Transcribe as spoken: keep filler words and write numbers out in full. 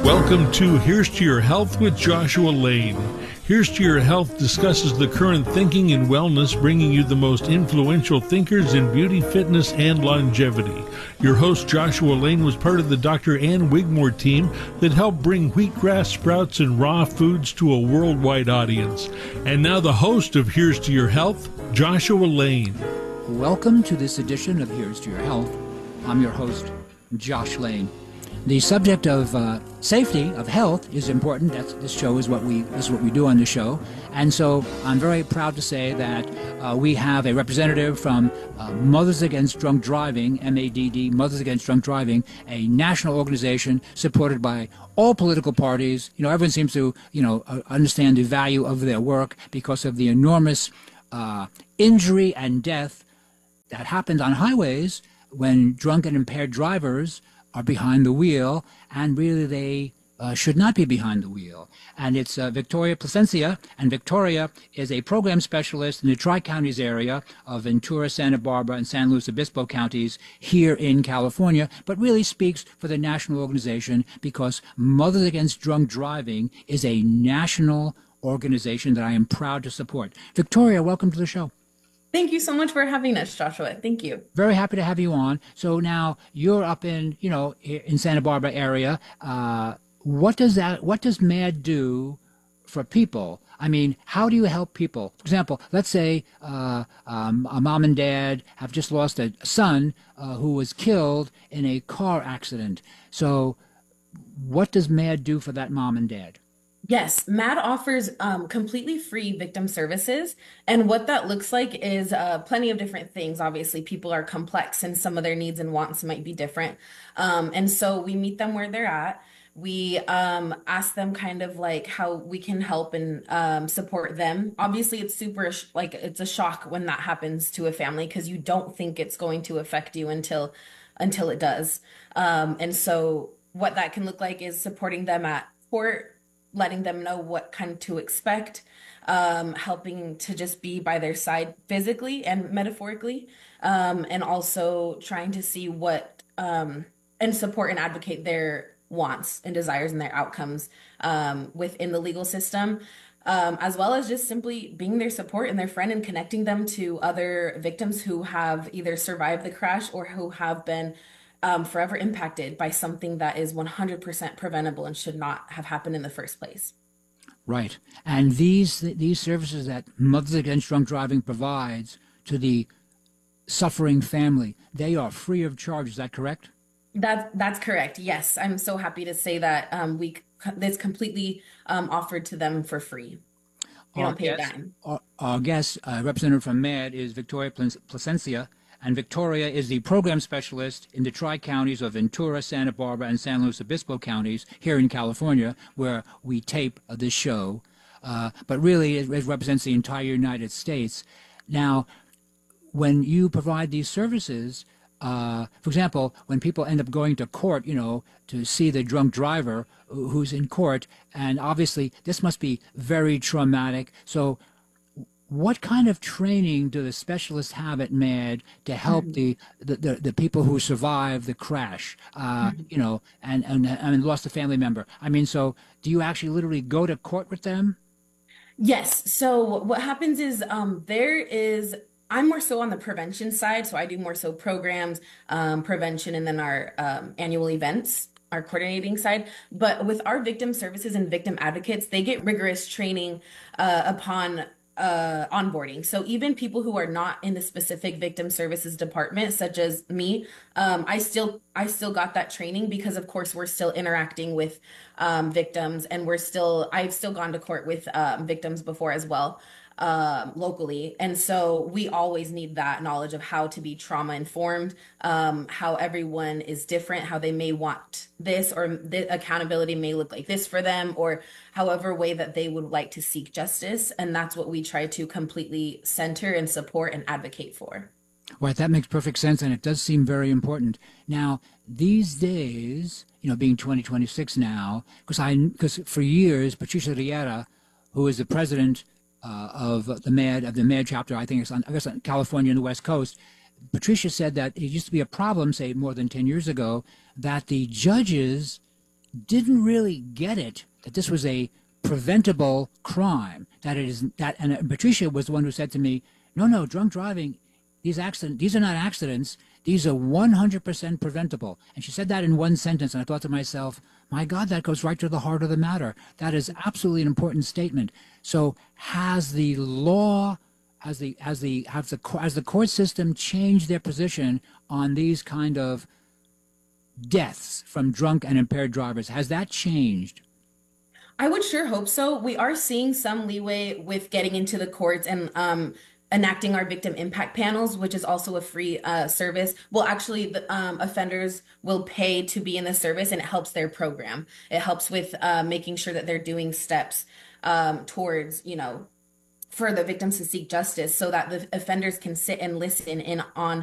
Welcome to Here's to Your Health with Joshua Lane. Here's to Your Health discusses the current thinking in wellness, bringing you the most influential thinkers in beauty, fitness, and longevity. Your host, Joshua Lane, was part of the Doctor Ann Wigmore team that helped bring wheatgrass sprouts and raw foods to a worldwide audience. And now the host of Here's to Your Health, Joshua Lane. Welcome to this edition of Here's to Your Health. I'm your host, Josh Lane. The subject of uh, safety, of health, is important. That's, this show is what we this is what we do on the show. And so I'm very proud to say that uh, we have a representative from uh, Mothers Against Drunk Driving, M A D D, Mothers Against Drunk Driving, a national organization supported by all political parties. You know, everyone seems to, you know, uh, understand the value of their work because of the enormous uh, injury and death that happens on highways when drunk and impaired drivers are behind the wheel, and really they uh, should not be behind the wheel. And it's uh, Victoria Placencia, and Victoria is a program specialist in the Tri-Counties area of Ventura, Santa Barbara, and San Luis Obispo counties here in California, but really speaks for the national organization because Mothers Against Drunk Driving is a national organization that I am proud to support. Victoria, welcome to the show. Thank you so much for having us, Joshua. Thank you. Very happy to have you on. So now you're up in, you know, in Santa Barbara area. Uh, what does that, what does MAD do for people? I mean, how do you help people? For example, let's say uh, um, a mom and dad have just lost a son uh, who was killed in a car accident. So what does MAD do for that mom and dad? Yes, MAD offers um, completely free victim services. And what that looks like is uh, plenty of different things. Obviously, people are complex and some of their needs and wants might be different. Um, and so we meet them where they're at. We um, ask them kind of like how we can help and um, support them. Obviously, it's super like it's a shock when that happens to a family because you don't think it's going to affect you until until it does. Um, and so what that can look like is supporting them at court, letting them know what kind to expect, um, helping to just be by their side physically and metaphorically, um, and also trying to see what, um, and support and advocate their wants and desires and their outcomes um, within the legal system, um, as well as just simply being their support and their friend and connecting them to other victims who have either survived the crash or who have been Um, forever impacted by something that is one hundred percent preventable and should not have happened in the first place. Right. And these these services that Mothers Against Drunk Driving provides to the suffering family, they are free of charge. Is that correct? That, that's correct. Yes. I'm so happy to say that um, we that's completely um, offered to them for free. We don't pay a dime. Our, our guest, uh, representative from MAD, is Victoria Placencia. And Victoria is the program specialist in the tri-counties of Ventura, Santa Barbara, and San Luis Obispo counties here in California, where we tape uh, this show. Uh, but really, it, it represents the entire United States. Now, when you provide these services, uh, for example, when people end up going to court, you know, to see the drunk driver who's in court, and obviously this must be very traumatic. So what kind of training do the specialists have at MAD to help the the, the, the people who survive the crash, uh, you know, and, and and lost a family member? I mean, so do you actually literally go to court with them? Yes. So what happens is um, there is, I'm more so on the prevention side. So I do more so programs, um, prevention, and then our um, annual events, our coordinating side. But with our victim services and victim advocates, they get rigorous training uh, upon uh onboarding. So even people who are not in the specific victim services department, such as me, um I still I still got that training because of course we're still interacting with um victims, and we're still I've still gone to court with um victims before as well, um locally. And so we always need that knowledge of how to be trauma informed, um how everyone is different, how they may want this, or the accountability may look like this for them, or however way that they would like to seek justice. And that's what we try to completely center and support and advocate for. Right, that makes perfect sense, and it does seem very important. Now, these days, you know, being twenty twenty-six now, because I because for years Patricia Riera, who is the president uh, of the MAD of the MAD chapter, I think it's on, I guess on California and the West Coast, Patricia said that it used to be a problem, say more than ten years ago, that the judges didn't really get it that this was a preventable crime. That it is that, and Patricia was the one who said to me, "No, no, drunk driving, these accident, these are not accidents. These are one hundred percent preventable." And she said that in one sentence, and I thought to myself, "My God, that goes right to the heart of the matter. That is absolutely an important statement." So, has the law, has the has the has the has the court system changed their position on these kind of deaths from drunk and impaired drivers? Has that changed? I would sure hope so. We are seeing some leeway with getting into the courts and um, enacting our victim impact panels, which is also a free uh, service. Well, actually, the um, offenders will pay to be in the service, and it helps their program. It helps with uh, making sure that they're doing steps um, towards, you know, for the victims to seek justice so that the offenders can sit and listen in on